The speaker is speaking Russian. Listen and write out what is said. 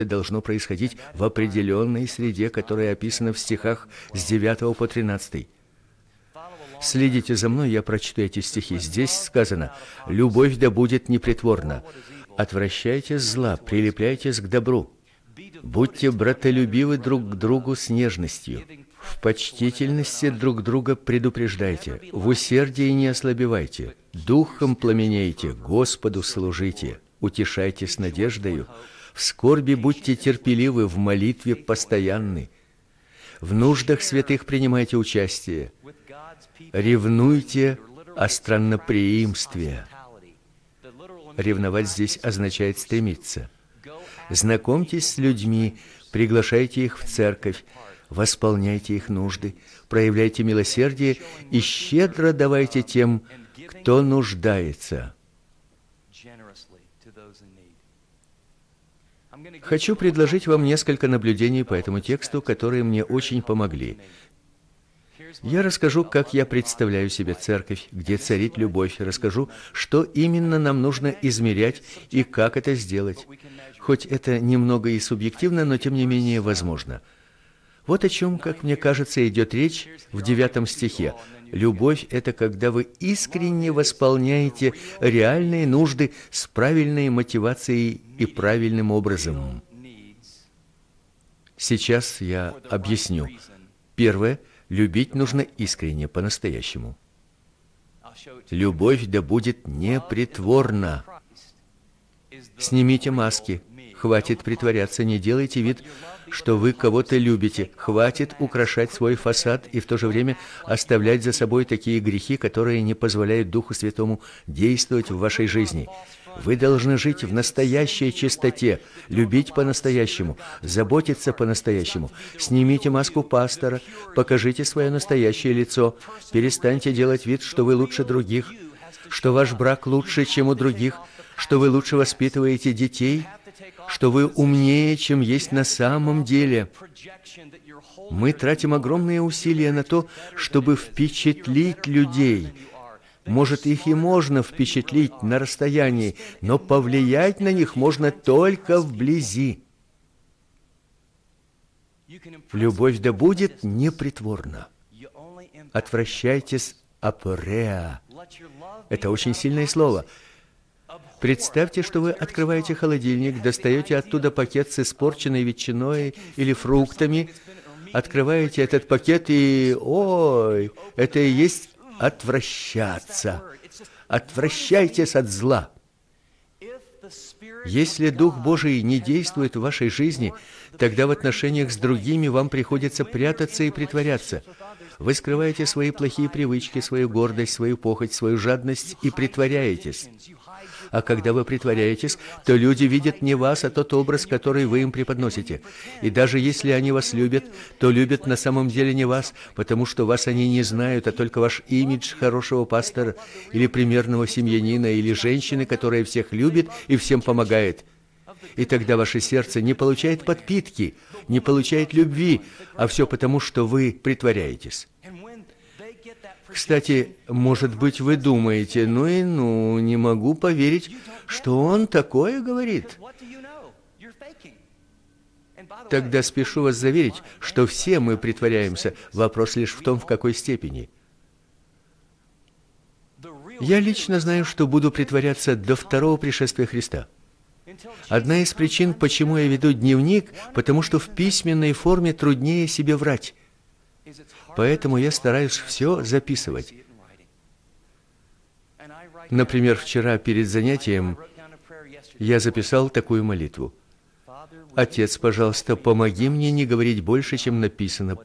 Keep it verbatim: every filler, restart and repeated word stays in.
должно происходить в определенной среде, которая описана в стихах с девятого по тринадцатый. Следите за мной, я прочту эти стихи. Здесь сказано: «Любовь да будет непритворна. Отвращайтесь зла, прилепляйтесь к добру. Будьте братолюбивы друг к другу с нежностью. В почтительности друг друга предупреждайте, в усердии не ослабевайте, духом пламенейте, Господу служите, утешайтесь надеждою, в скорби будьте терпеливы, в молитве постоянны, в нуждах святых принимайте участие, ревнуйте о странноприимстве». Ревновать здесь означает стремиться. Знакомьтесь с людьми, приглашайте их в церковь, восполняйте их нужды, проявляйте милосердие и щедро давайте тем, кто нуждается. Хочу предложить вам несколько наблюдений по этому тексту, которые мне очень помогли. Я расскажу, как я представляю себе церковь, где царит любовь, расскажу, что именно нам нужно измерять и как это сделать. Хоть это немного и субъективно, но тем не менее возможно. Вот о чем, как мне кажется, идет речь в девятом стихе. Любовь – это когда вы искренне восполняете реальные нужды с правильной мотивацией и правильным образом. Сейчас я объясню. Первое. Любить нужно искренне, по-настоящему. Любовь да будет непритворна. Снимите маски. Хватит притворяться, не делайте вид, что вы кого-то любите. Хватит украшать свой фасад и в то же время оставлять за собой такие грехи, которые не позволяют Духу Святому действовать в вашей жизни. Вы должны жить в настоящей чистоте, любить по-настоящему, заботиться по-настоящему. Снимите маску пастора, покажите свое настоящее лицо, перестаньте делать вид, что вы лучше других, что ваш брак лучше, чем у других, что вы лучше воспитываете детей, что вы умнее, чем есть на самом деле. Мы тратим огромные усилия на то, чтобы впечатлить людей. Может, их и можно впечатлить на расстоянии, но повлиять на них можно только вблизи. Любовь да будет непритворна. Отвращайтесь апореа. Это очень сильное слово. Представьте, что вы открываете холодильник, достаете оттуда пакет с испорченной ветчиной или фруктами, открываете этот пакет и... Ой, это и есть отвращаться. Отвращайтесь от зла. Если Дух Божий не действует в вашей жизни, тогда в отношениях с другими вам приходится прятаться и притворяться. Вы скрываете свои плохие привычки, свою гордость, свою похоть, свою жадность и притворяетесь. А когда вы притворяетесь, то люди видят не вас, а тот образ, который вы им преподносите. И даже если они вас любят, то любят на самом деле не вас, потому что вас они не знают, а только ваш имидж хорошего пастора или примерного семьянина или женщины, которая всех любит и всем помогает. И тогда ваше сердце не получает подпитки, не получает любви, а все потому, что вы притворяетесь. Кстати, может быть, вы думаете, ну и ну, не могу поверить, что он такое говорит. Тогда спешу вас заверить, что все мы притворяемся, вопрос лишь в том, в какой степени. Я лично знаю, что буду притворяться до второго пришествия Христа. Одна из причин, почему я веду дневник, потому что в письменной форме труднее себе врать. Поэтому я стараюсь все записывать. Например, вчера перед занятием я записал такую молитву. «Отец, пожалуйста, помоги мне не говорить больше, чем написано.